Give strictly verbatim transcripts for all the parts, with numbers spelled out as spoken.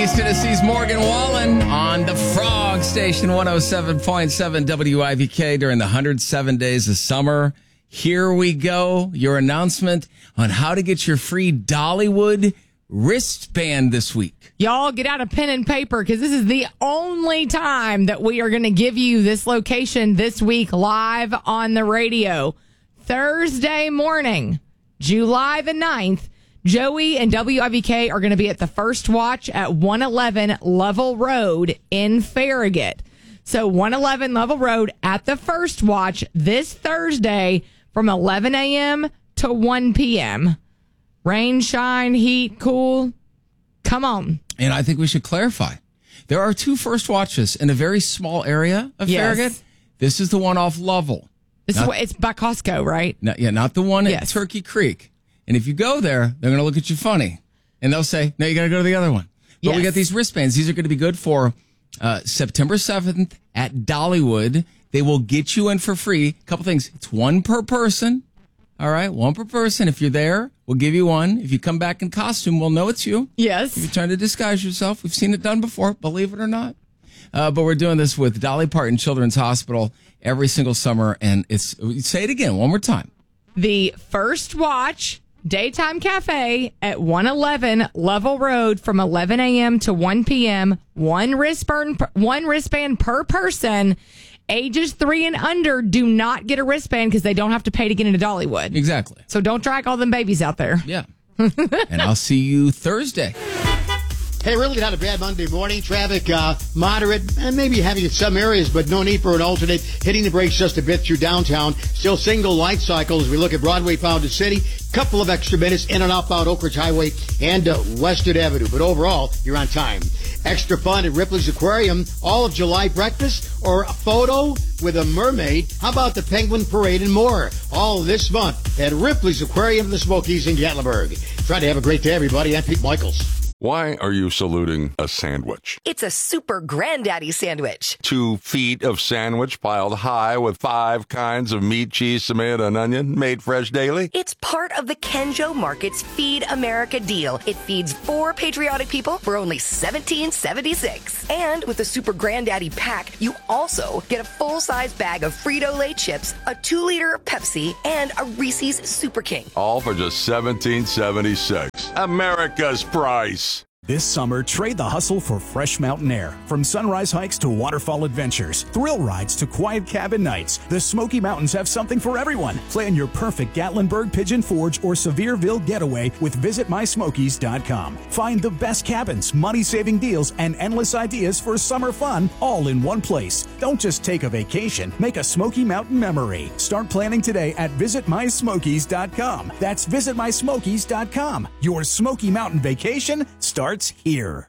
East Tennessee's Morgan Wallen on the Frog Station one oh seven point seven W I V K during the one hundred seven days of summer. Here we go. Your announcement on how to get your free Dollywood wristband this week. Y'all get out a pen and paper because this is the only time that we are going to give you this location this week live on the radio. Thursday morning, July the ninth, Joey and W I V K are going to be at the First Watch at one eleven Level Road in Farragut. So one eleven Level Road at the First Watch this Thursday from eleven a.m. to one p.m. Rain, shine, heat, cool. Come on. And I think we should clarify. There are two First Watches in a very small area of Yes. Farragut. This is the one off Lovell. This Not- is what, it's by Costco, right? No, yeah, not the one at Yes. Turkey Creek. And if you go there, they're going to look at you funny. And they'll say, no, you got to go to the other one. But Yes. we got these wristbands. These are going to be good for uh, September seventh at Dollywood. They will get you in for free. A couple things. It's one per person. All right, one per person. If you're there, we'll give you one. If you come back in costume, we'll know it's you. Yes. If you're trying to disguise yourself, we've seen it done before, believe it or not. Uh, but we're doing this with Dolly Parton Children's Hospital every single summer. And it's, say it again, one more time. The First Watch Daytime Cafe at one eleven Level Road from eleven a.m. to one p.m. One wristband, one wristband per person. Ages three and under do not get a wristband because they don't have to pay to get into Dollywood. Exactly. So don't drag all them babies out there. Yeah. And I'll see you Thursday. Hey, really not a bad Monday morning. Traffic, uh, moderate, and maybe heavy in some areas, but no need for an alternate. Hitting the brakes just a bit through downtown. Still single light cycle as we look at Broadway, Fountain City. Couple of extra minutes in and outbound Oak Ridge Highway and uh, Western Avenue. But overall, you're on time. Extra fun at Ripley's Aquarium. All of July breakfast or a photo with a mermaid. How about the Penguin Parade and more? All this month at Ripley's Aquarium in the Smokies in Gatlinburg. Try to have a great day, everybody. I'm Pete Michaels. Why are you saluting a sandwich? It's a super granddaddy sandwich. Two feet of sandwich piled high with five kinds of meat, cheese, tomato, and onion made fresh daily? It's part of the Kenjo Market's Feed America deal. It feeds four patriotic people for only seventeen seventy-six. And with the Super Granddaddy pack, you also get a full-size bag of Frito-Lay chips, a two-liter Pepsi, and a Reese's Super King. All for just seventeen seventy-six. America's price. This summer, trade the hustle for fresh mountain air. From sunrise hikes to waterfall adventures, thrill rides to quiet cabin nights, the Smoky Mountains have something for everyone. Plan your perfect Gatlinburg, Pigeon Forge, or Sevierville getaway with visit my smokies dot com. Find the best cabins, money-saving deals, and endless ideas for summer fun all in one place. Don't just take a vacation, make a Smoky Mountain memory. Start planning today at visit my smokies dot com. That's visit my smokies dot com. Your Smoky Mountain vacation starts here.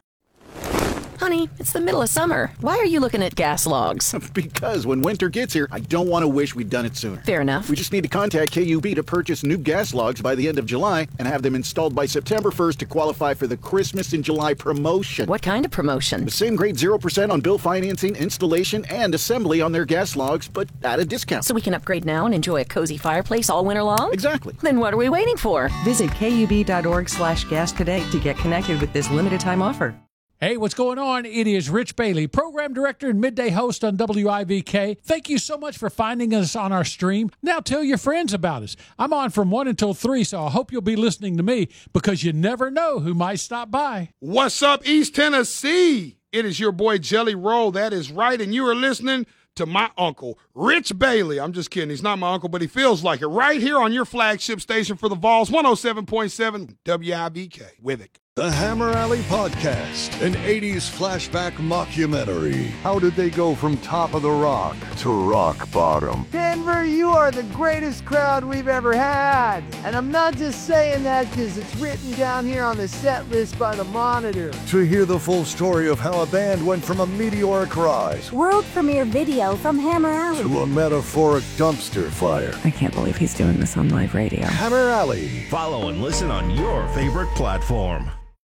Honey, it's the middle of summer. Why are you looking at gas logs? Because when winter gets here, I don't want to wish we'd done it sooner. Fair enough. We just need to contact K U B to purchase new gas logs by the end of July and have them installed by September first to qualify for the Christmas in July promotion. What kind of promotion? The same grade zero percent on bill financing, installation, and assembly on their gas logs, but at a discount. So we can upgrade now and enjoy a cozy fireplace all winter long? Exactly. Then what are we waiting for? Visit kub.org slash gas today to get connected with this limited time offer. Hey, what's going on? It is Rich Bailey, program director and midday host on W I V K. Thank you so much for finding us on our stream. Now tell your friends about us. I'm on from one until three, so I hope you'll be listening to me because you never know who might stop by. What's up, East Tennessee? It is your boy Jelly Roll. That is right, and you are listening to my uncle, Rich Bailey. I'm just kidding. He's not my uncle, but he feels like it. Right here on your flagship station for the Vols, one oh seven point seven W I V K. With it. The Hammer Alley Podcast, an eighties flashback mockumentary. How did they go from top of the rock to rock bottom? Denver, you are the greatest crowd we've ever had. And I'm not just saying that because it's written down here on the set list by the Monitor. To hear the full story of how a band went from a meteoric rise, world premiere video from Hammer Alley, to a metaphoric dumpster fire. I can't believe he's doing this on live radio. Hammer Alley. Follow and listen on your favorite platform.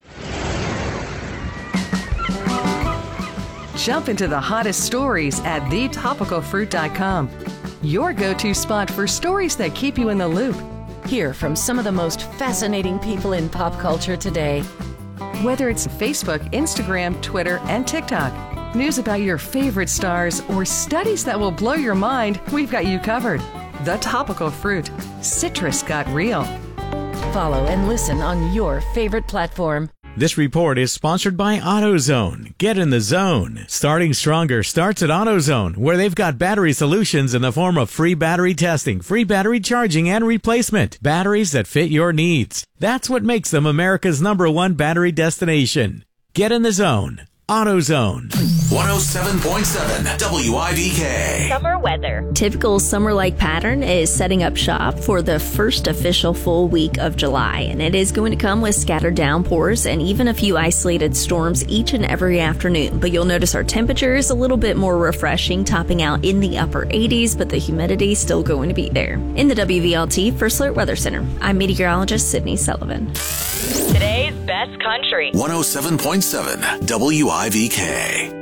Jump into the hottest stories at the topical fruit dot com. Your go-to spot for stories that keep you in the loop. Hear from some of the most fascinating people in pop culture today. Whether it's Facebook, Instagram, Twitter, and TikTok, news about your favorite stars, or studies that will blow your mind, we've got you covered. The Topical Fruit. Citrus got real. Follow and listen on your favorite platform. This report is sponsored by AutoZone. Get in the zone. Starting stronger starts at AutoZone, where they've got battery solutions in the form of free battery testing, free battery charging, and replacement. Batteries that fit your needs. That's what makes them America's number one battery destination. Get in the zone. AutoZone. one oh seven point seven W I V K. Summer weather. Typical summer-like pattern is setting up shop for the first official full week of July, and it is going to come with scattered downpours and even a few isolated storms each and every afternoon. But you'll notice our temperature is a little bit more refreshing, topping out in the upper eighties, but the humidity is still going to be there. In the W V L T First Alert Weather Center, I'm meteorologist Sydney Sullivan. Today's best country. one oh seven point seven W I V K.